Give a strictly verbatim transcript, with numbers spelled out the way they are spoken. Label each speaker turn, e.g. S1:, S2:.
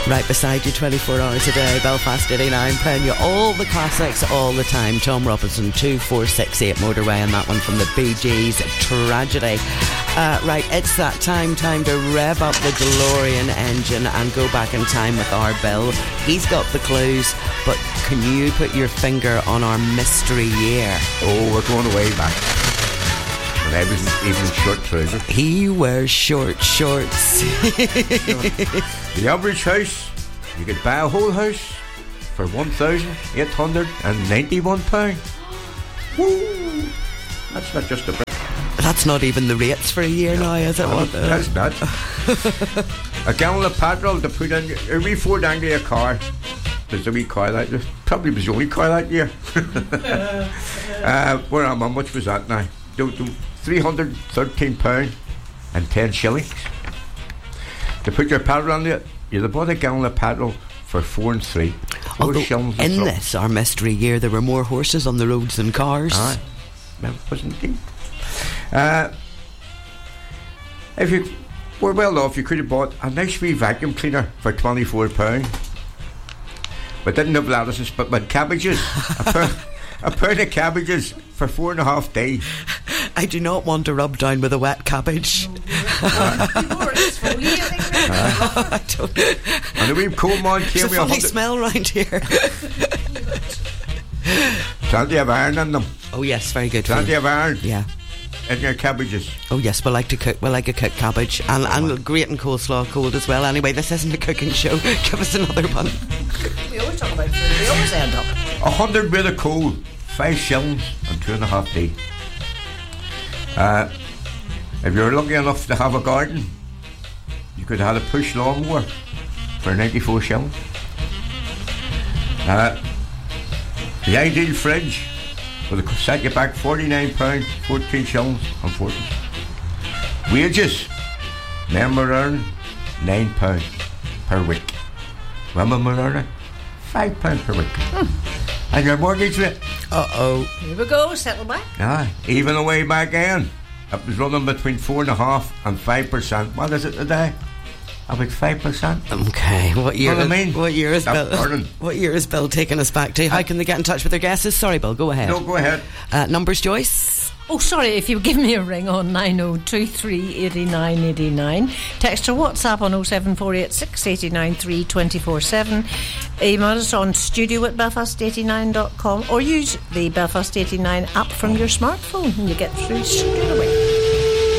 S1: Right beside you twenty-four hours a day. Belfast eighty-nine, playing you all the classics all the time. Tom Robinson, two four six eight Motorway, and that one from the Bee Gees, Tragedy. Uh, right, it's that time, time to rev up the DeLorean engine and go back in time with our Bill. He's got the clues, but can you put your finger on our mystery year?
S2: Oh, we're going way back. When I was even in short trousers.
S1: He wears short shorts.
S2: The average house, you could buy a whole house for one thousand eight hundred ninety-one pounds. Woo! That's not just a bit.
S1: That's not even the rates for a year
S2: no,
S1: now, is it?
S2: No,
S1: What
S2: that's not. A gallon of petrol to put in a wee Ford Anglia car. There's a wee car like this. Probably was the only car that year. uh, where am I? How much was that now? three hundred thirteen pounds and ten shillings. To put your petrol on it, you'd bought a gallon of petrol for four and three.
S1: Although in this, our mystery year, there were more horses on the roads than cars.
S2: Aye. Well, wasn't it? Uh, if you were well off, you could have bought a nice wee vacuum cleaner for twenty-four pounds. But didn't have lettuces, but with cabbages. a, pound, a pound of cabbages for four and a half days.
S1: I do not want to rub down with a wet cabbage.
S2: Uh,
S1: I don't.
S2: And a wee coal mine came
S1: There's
S2: with
S1: a
S2: a
S1: funny smell round here.
S2: Plenty of iron in them.
S1: Oh yes, very good.
S2: Plenty of iron.
S1: Yeah.
S2: In your cabbages.
S1: Oh yes, we like to cook. We like a cooked cabbage, and oh, and great and coleslaw cold as well. Anyway, this isn't a cooking show. Give us another one.
S3: We always talk about food. We always end up.
S2: A hundred with a coal, five shillings and two and a half days. Uh, if you're lucky enough to have a garden, you could have had a push lawnmower for ninety-four shillings. Uh, the ideal fridge would have set you back forty-nine pounds, fourteen shillings and forty. Wages, men were earning nine pounds per week. Women were earning five pounds per week. Hmm. And your mortgage rate?
S1: Uh-oh.
S3: Here we go, settle back.
S2: Ah, even away back in. It was running between four and a half and five percent. What is it today? About five percent.
S1: Okay, what year?
S2: What do I mean?
S1: What year is
S2: That's
S1: Bill?
S2: burning.
S1: What year is Bill taking us back to? How can they get in touch with their guesses? Sorry, Bill. Go ahead.
S2: No, go ahead.
S1: Uh, numbers, Joyce.
S3: Oh, sorry, if you give me a ring on nine oh two three eight nine eight nine, text or WhatsApp on oh seven four eight six eight nine three two four seven, email us on studio at belfast eighty-nine dot com, or use the Belfast eighty-nine app from your smartphone and you get through straight away.